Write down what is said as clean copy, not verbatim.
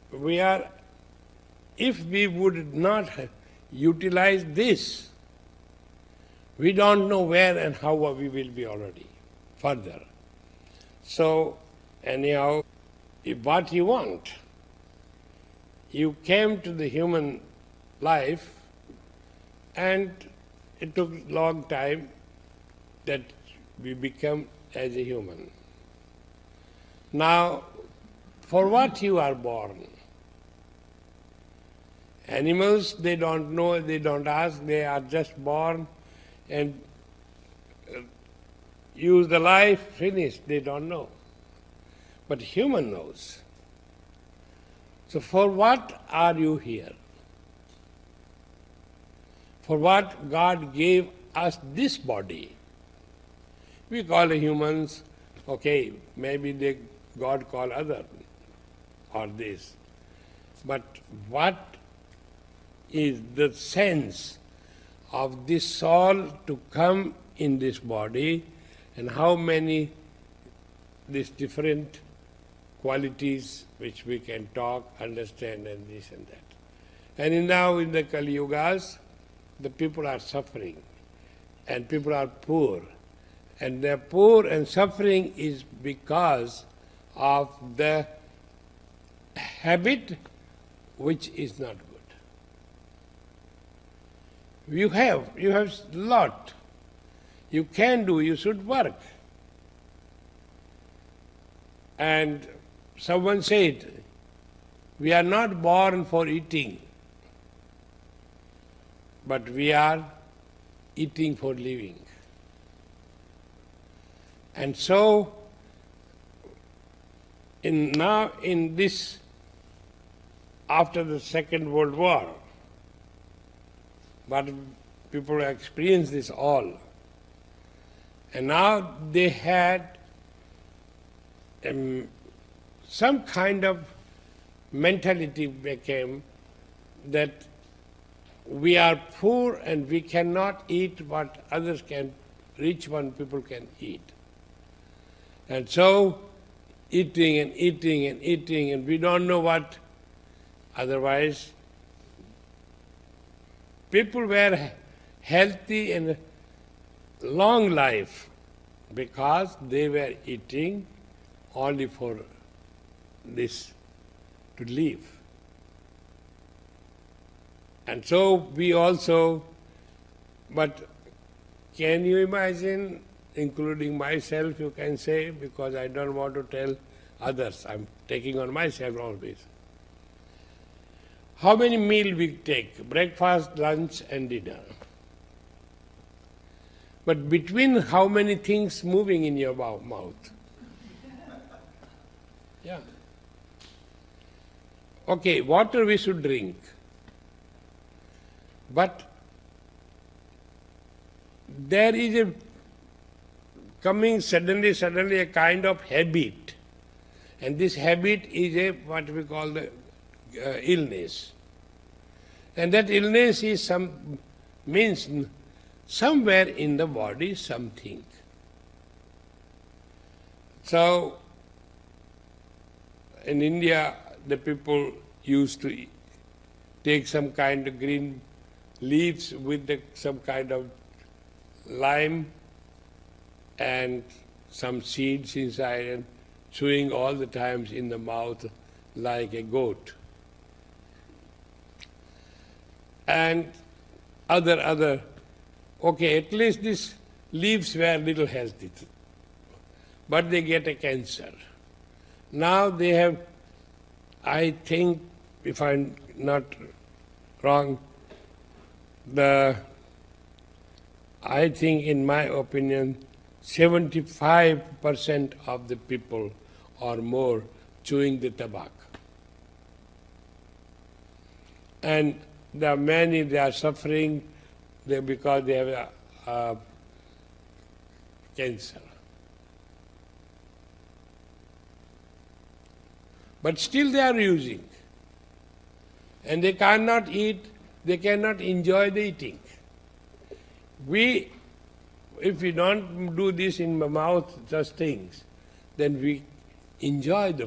we are, if we would not utilize this, we don't know where and how we will be already further. So, anyhow, what you want, you came to the human life and it took a long time that we become as a human. Now, for what you are born? Animals, they don't know, they don't ask, they are just born and use the life, finished, they don't know. But human knows. So for what are you here? For what God gave us this body? We call humans, okay, maybe God call other or this. But what is the sense of this soul to come in this body, and how many these different qualities which we can talk, understand, and this and that. And now in the Kali Yugas, the people are suffering and people are poor. And they're poor and suffering is because of the habit which is not good. You have lot. You can do, you should work. And someone said, we are not born for eating, but we are eating for living. And so, in this, after the Second World War, but people experienced this all. And now they had some kind of mentality became that we are poor and we cannot eat what others can, rich one people can eat. And so eating and eating and eating, and we don't know what. Otherwise, people were healthy and long life because they were eating only for this, to live. And so we also, but can you imagine, including myself, you can say, because I don't want to tell others, I'm taking on myself always. How many meals we take? Breakfast, lunch and dinner. But between how many things moving in your mouth? Yeah. Okay, water we should drink. But there is a coming suddenly a kind of habit. And this habit is a what we call the illness. And that illness is means somewhere in the body something. So in India the people used to take some kind of green leaves with some kind of lime and some seeds inside and chewing all the times in the mouth like a goat. And other, okay, at least these leaves were little healthy, but they get a cancer. Now they have, I think, if I'm not wrong, I think in my opinion, 75% of the people or more chewing the tobacco. And there are many, they are suffering because they have cancer. But still they are using. And they cannot eat, they cannot enjoy the eating. If we don't do this in the mouth, such things, then we enjoy the